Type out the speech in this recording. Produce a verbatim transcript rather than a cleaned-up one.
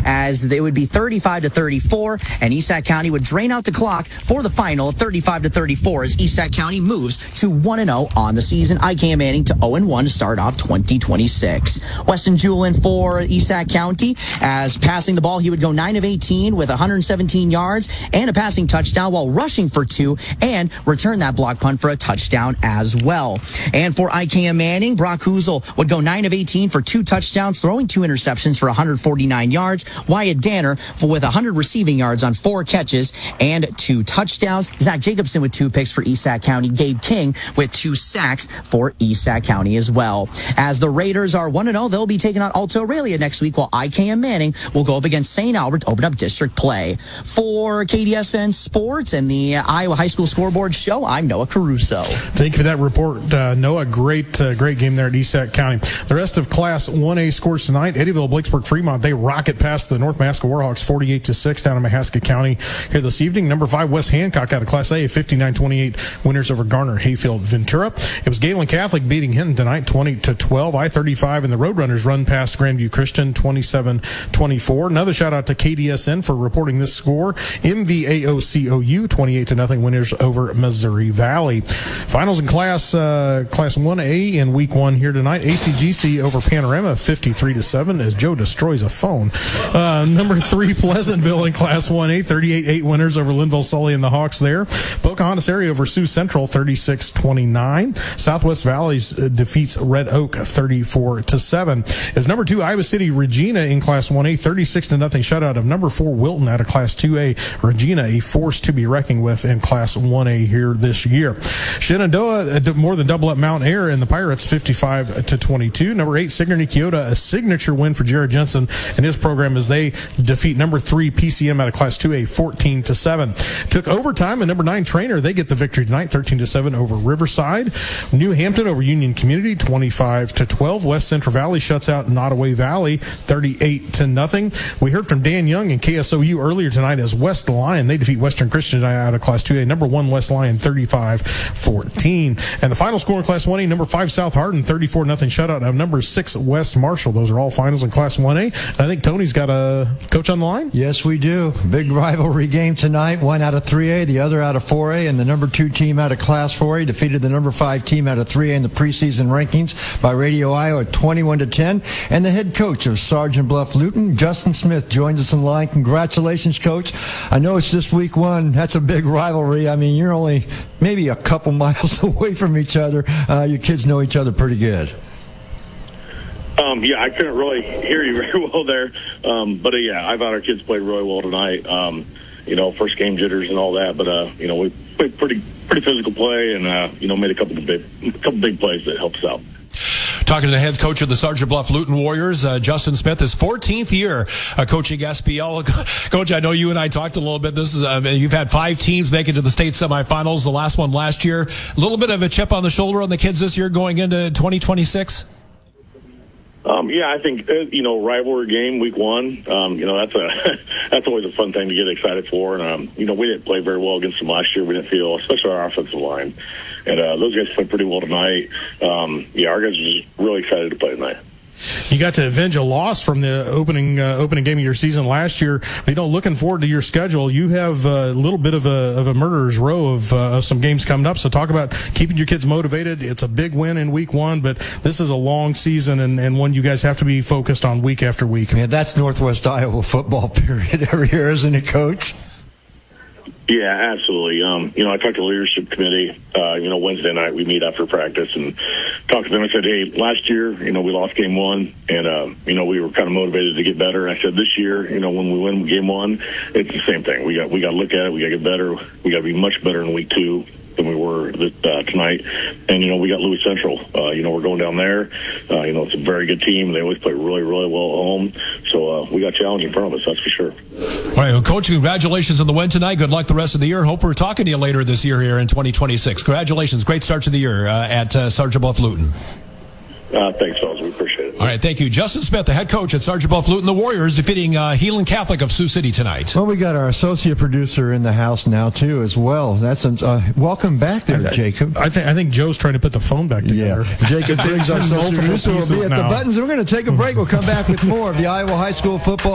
as they would be thirty-five to thirty-four, and E S A C County would drain out the clock for the final thirty-five to thirty-four as E S A C County moves to one and oh on the season. Icahn Manning to oh and one to start off twenty twenty-six. Weston Julin for E S A C County, as passing the ball, he would go nine of eighteen with one hundred seventeen yards and a passing touchdown while rushing for two and return that block punt for a touchdown as well. And for Icahn Manning, Brock Huzel would go nine of eighteen for two touchdowns, throwing two interceptions for one hundred forty-nine yards. Wyatt Danner for, with one hundred receiving yards on four catches and two touchdowns. Zach Jacobson with two picks for E S A C County. Gabe King with two sacks for E S A C County as well. As the Raiders are one and oh, they'll be taking on Alto Aurelia next week, while Icahn Manning will go up against Saint Albert to open up district play. For K D S N Sports and the Iowa High School Scoreboard Show, I'm Noah Caruso. Thank you for that report, uh, Noah. Great uh, great game there at E S A C County. The rest of Class one A scores tonight. Eddyville, Blacksburg, Fremont, they rocket past the North Mahaska Warhawks forty-eight to six down in Mahaska County here this evening. Number five, West Hancock out of Class A, fifty-nine twenty-eight winners over Garner Hayfield Ventura. It was Galen Catholic beating Hinton tonight twenty to twelve. I thirty-five and the Roadrunners run past Grandview Christian twenty-seven twenty-four. Another shout out to K D S N for reporting this score. M V A O C O U twenty-eight to nothing winners over Missouri Valley. Finals in Class uh, Class one A in week one here tonight. A C G C over Panorama fifty-three to seven as Joe destroys a phone. Uh, number three, Pleasantville in Class one A, thirty-eight eight winners over Linville Sully and the Hawks there. Pocahontas area over Sioux Central thirty-six twenty-nine. Southwest Valleys uh, defeats Red Oak thirty-four to seven. As number two, Iowa City Regina in Class one A, thirty-six to nothing shutout of number four, Wilton out of Class two A. Regina, a force to be reckoned with in Class one A here this year. Shenandoah uh, more than double up Mount Air and the Pirates fifty-five to twenty-two. Number eight, Sigourney Keota, a signature win for Jared Jensen and his program as they defeat number three, P C M out of Class two A, fourteen to seven. Took overtime, and number nine, Trainer, they get the victory tonight, thirteen to seven over Riverside. New Hampton over Union Community, twenty-five to twelve. West Central Valley shuts out Nottoway Valley, thirty-eight to nothing. We heard from Dan Young and K S O U earlier tonight as West Lyon, they defeat Western Christian out of Class two A. Number one, West Lyon, thirty-five fourteen. And the final score in Class one A, number five, South Hardin, thirty-four nothing shutout of number six, West Marshall. Those are all finals in Class one A. And I think Tony's got a coach on the line. Yes, we do. Big rivalry game tonight. One out of three A, the other out of four A, and the number two team out of Class four A defeated the number five team out of three A in the preseason rankings by Radio Iowa twenty-one to ten. And the head coach of Sergeant Bluff Luton, Justin Smith, joins us in line. Congratulations, Coach. I know it's just week one. That's a big rivalry. I mean, you're only maybe a couple miles away from each other. Uh, your kids know each other pretty good. Um, yeah, I couldn't really hear you very well there. Um, but, uh, yeah, I thought our kids played really well tonight. Um, you know, first game jitters and all that. But, uh, you know, we played pretty pretty physical play and, uh, you know, made a couple of big, a couple big plays that helped us out. Talking to the head coach of the Sergeant Bluff Luton Warriors, uh, Justin Smith, his fourteenth year uh, coaching S B L. Coach, I know you and I talked a little bit. This is uh, you've had five teams make it to the state semifinals. The last one last year. A little bit of a chip on the shoulder on the kids this year going into twenty twenty-six. Um, yeah, I think, uh, you know, rivalry game week one, um, you know, that's a that's always a fun thing to get excited for. And, um, you know, we didn't play very well against them last year. We didn't feel, especially our offensive line. And uh, those guys played pretty well tonight. Um, yeah, our guys are just really excited to play tonight. You got to avenge a loss from the opening uh, opening game of your season last year. You know, looking forward to your schedule. You have a little bit of a of a murderer's row of, uh, of some games coming up. So talk about keeping your kids motivated. It's a big win in week one, but this is a long season and, and one you guys have to be focused on week after week. Man, that's Northwest Iowa football period every year, isn't it, Coach? Yeah, absolutely. Um, you know, I talked to the leadership committee, uh, you know, Wednesday night. We meet after practice and talked to them. I said, hey, last year, you know, we lost game one and, uh, you know, we were kind of motivated to get better. I said, this year, you know, when we win game one, it's the same thing. We got, we got to look at it. We got to get better. We got to be much better in week two than we were this, uh, tonight. And, you know, we got Louis Central. Uh, you know, we're going down there. Uh, you know, it's a very good team. They always play really, really well at home. So uh, we got a challenge in front of us, that's for sure. All right, well, Coach, congratulations on the win tonight. Good luck the rest of the year. Hope we're talking to you later this year here in twenty twenty-six. Congratulations. Great start to the year uh, at uh, Sergeant Bluff Luton. Uh, thanks, fellas. We appreciate it. All right, thank you. Justin Smith, the head coach at Sergeant Bluff Luton, the Warriors, defeating uh, Heelan Catholic of Sioux City tonight. Well, we got our associate producer in the house now, too, as well. That's a, uh, welcome back there, I, Jacob. I think I think Joe's trying to put the phone back together. Yeah. Jacob Briggs, our associate producer, will be at now. the buttons. We're going to take a break. We'll come back with more of the Iowa High School football.